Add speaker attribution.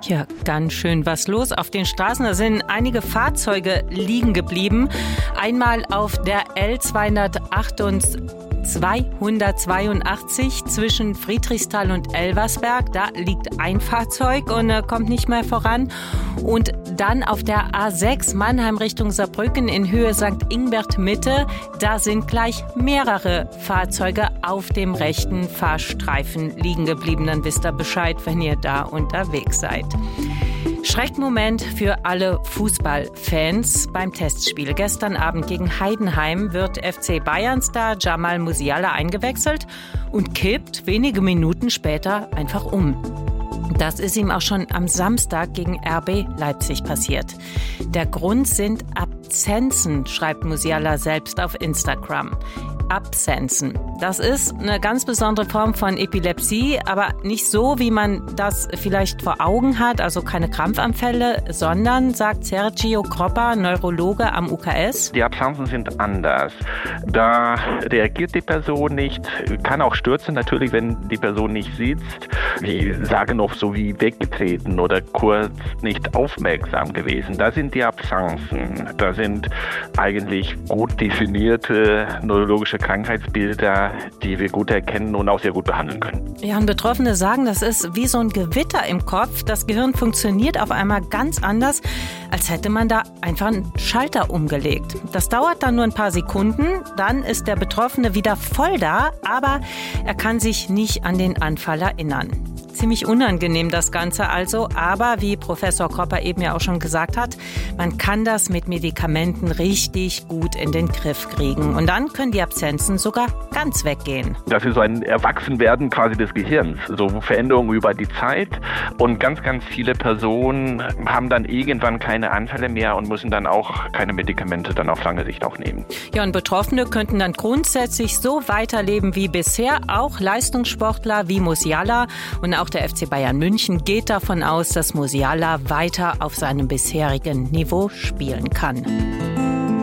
Speaker 1: Ja, ganz schön was los auf den Straßen. Da sind einige Fahrzeuge liegen geblieben. Einmal auf der L282 zwischen Friedrichsthal und Elversberg. Da liegt ein Fahrzeug und kommt nicht mehr voran. Und dann auf der A6 Mannheim Richtung Saarbrücken in Höhe St. Ingbert Mitte. Da sind gleich mehrere Fahrzeuge auf dem rechten Fahrstreifen liegen geblieben. Dann wisst ihr Bescheid, wenn ihr da unterwegs seid. Schreckmoment für alle Fußballfans beim Testspiel. Gestern Abend gegen Heidenheim wird FC Bayern-Star Jamal Musiala eingewechselt und kippt wenige Minuten später einfach um. Das ist ihm auch schon am Samstag gegen RB Leipzig passiert. Der Grund sind Absenzen, schreibt Musiala selbst auf Instagram. Absenzen. Das ist eine ganz besondere Form von Epilepsie, aber nicht so, wie man das vielleicht vor Augen hat, also keine Krampfanfälle, sondern, sagt Sergio Croppa, Neurologe am UKS.
Speaker 2: Die Absenzen sind anders. Da reagiert die Person nicht, kann auch stürzen natürlich, wenn die Person nicht sitzt. Wir sagen oft so wie weggetreten oder kurz nicht aufmerksam gewesen. Da sind die Absenzen. Da sind eigentlich gut definierte neurologische Krankheitsbilder, die wir gut erkennen und auch sehr gut behandeln können.
Speaker 1: Ja, und Betroffene sagen, das ist wie so ein Gewitter im Kopf. Das Gehirn funktioniert auf einmal ganz anders, als hätte man da einfach einen Schalter umgelegt. Das dauert dann nur ein paar Sekunden, dann ist der Betroffene wieder voll da, aber er kann sich nicht an den Anfall erinnern. Ziemlich unangenehm das Ganze also, aber wie Professor Croppa eben ja auch schon gesagt hat, man kann das mit Medikamenten richtig gut in den Griff kriegen. Und dann können die Absenzen sogar ganz weggehen.
Speaker 2: Das ist so ein Erwachsenwerden quasi des Gehirns, so Veränderungen über die Zeit. Und ganz, ganz viele Personen haben dann irgendwann keine Anfälle mehr und müssen dann auch keine Medikamente dann auf lange Sicht auch nehmen.
Speaker 1: Ja, und Betroffene könnten dann grundsätzlich so weiterleben wie bisher. Auch Leistungssportler wie Musiala und auch der FC Bayern München geht davon aus, dass Musiala weiter auf seinem bisherigen Niveau spielen kann.